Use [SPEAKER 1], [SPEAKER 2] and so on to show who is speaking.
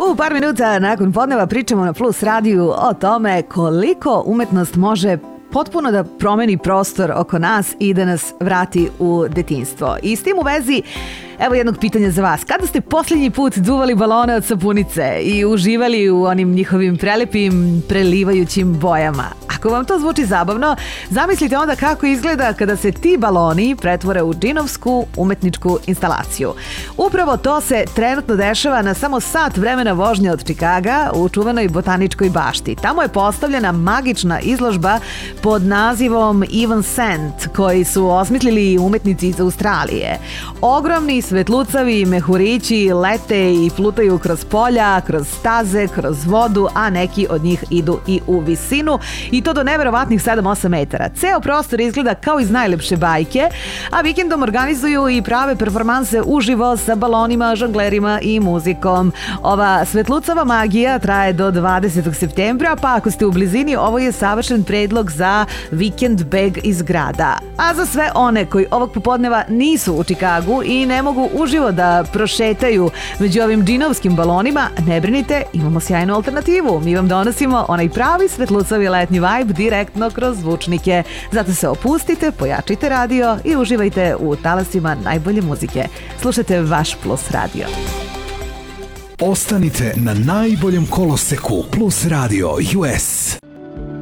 [SPEAKER 1] U par minuta nakon podneva pričamo na Plus radiju o tome koliko umetnost može potpuno da promeni prostor oko nas i da nas vrati u detinjstvo. I s tim u vezi, evo jednog pitanja za vas. Kada ste posljednji put duvali balone od sapunice i uživali u onim njihovim prelepim, prelivajućim bojama? Ako vam to zvuči zabavno, zamislite onda kako izgleda kada se ti baloni pretvore u džinovsku umetničku instalaciju. Upravo to se trenutno dešava na samo sat vremena vožnje od Čikaga u čuvenoj botaničkoj bašti. Tamo je postavljena magična izložba pod nazivom Even Cent, koji su osmislili umetnici iz Australije. Ogromni svetlucavi mehurići lete i plutaju kroz polja, kroz staze, kroz vodu, a neki od njih idu i u visinu i to do neverovatnih 7-8 metara. Ceo prostor izgleda kao iz najlepše bajke, a vikendom organizuju i prave performanse uživo sa balonima, žonglerima i muzikom. Ova svetlucava magija traje do 20. septembra, pa ako ste u blizini, ovo je savršen predlog za vikend beg iz grada. A za sve one koji ovog popodneva nisu u Čikagu i ne mogu uživo da prošetaju među ovim džinovskim balonima, ne brinite, imamo sjajnu alternativu. Mi vam donosimo onaj pravi svetlucavi letnji vibe direktno kroz zvučnike. Zato se opustite, pojačite radio i uživajte u talasima najbolje muzike. Slušajte vaš Plus radio.
[SPEAKER 2] Ostanite na najboljem koloseku Plus Radio US.